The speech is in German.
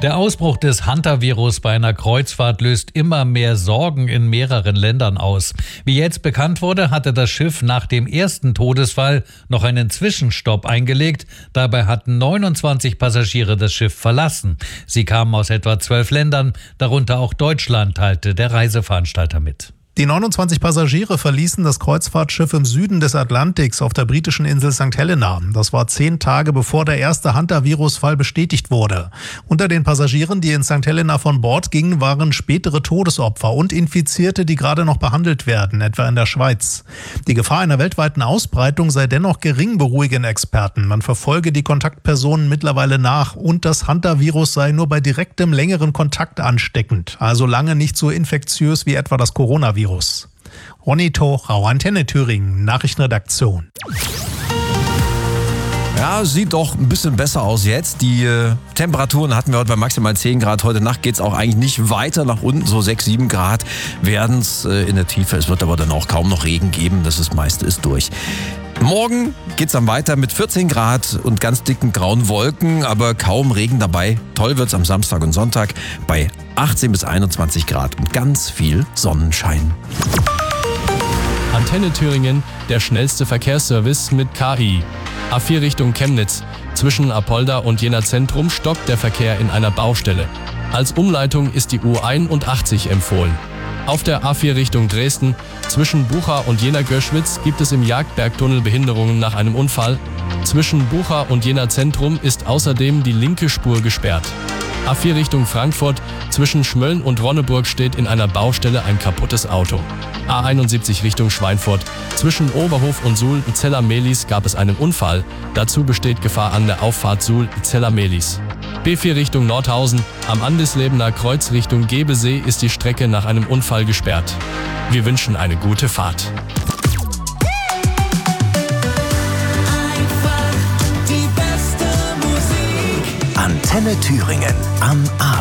Der Ausbruch des Hantavirus bei einer Kreuzfahrt löst immer mehr Sorgen in mehreren Ländern aus. Wie jetzt bekannt wurde, hatte das Schiff nach dem ersten Todesfall noch einen Zwischenstopp eingelegt. Dabei hatten 29 Passagiere das Schiff verlassen. Sie kamen aus etwa 12 Ländern, darunter auch Deutschland, teilte der Reiseveranstalter mit. Die 29 Passagiere verließen das Kreuzfahrtschiff im Süden des Atlantiks auf der britischen Insel St. Helena. Das war 10 Tage bevor der erste Hantavirus-Fall bestätigt wurde. Unter den Passagieren, die in St. Helena von Bord gingen, waren spätere Todesopfer und Infizierte, die gerade noch behandelt werden, etwa in der Schweiz. Die Gefahr einer weltweiten Ausbreitung sei dennoch gering, beruhigen Experten. Man verfolge die Kontaktpersonen mittlerweile nach und das Hantavirus sei nur bei direktem, längeren Kontakt ansteckend, also lange nicht so infektiös wie etwa das Coronavirus. Ronny Tochau, Antenne Thüringen, Nachrichtenredaktion. Ja, sieht doch ein bisschen besser aus jetzt. Die Temperaturen hatten wir heute bei maximal 10 Grad. Heute Nacht geht es auch eigentlich nicht weiter nach unten. So 6, 7 Grad werden es in der Tiefe. Es wird aber dann auch kaum noch Regen geben. Das meiste ist durch. Morgen geht es dann weiter mit 14 Grad und ganz dicken grauen Wolken, aber kaum Regen dabei. Toll wird es am Samstag und Sonntag bei 18 bis 21 Grad und ganz viel Sonnenschein. Antenne Thüringen, der schnellste Verkehrsservice mit KI. A4 Richtung Chemnitz. Zwischen Apolda und Jena Zentrum stockt der Verkehr in einer Baustelle. Als Umleitung ist die U81 empfohlen. Auf der A4 Richtung Dresden, zwischen Bucha und Jena-Göschwitz gibt es im Jagdbergtunnel Behinderungen nach einem Unfall. Zwischen Bucha und Jena Zentrum ist außerdem die linke Spur gesperrt. A4 Richtung Frankfurt, zwischen Schmölln und Ronneburg steht in einer Baustelle ein kaputtes Auto. A71 Richtung Schweinfurt, zwischen Oberhof und Suhl-Zella-Mehlis gab es einen Unfall. Dazu besteht Gefahr an der Auffahrt Suhl-Zella-Mehlis. B4 Richtung Nordhausen, am Andislebener Kreuz Richtung Gebesee ist die Strecke nach einem Unfall gesperrt. Wir wünschen eine gute Fahrt. Antenne Thüringen am Abend.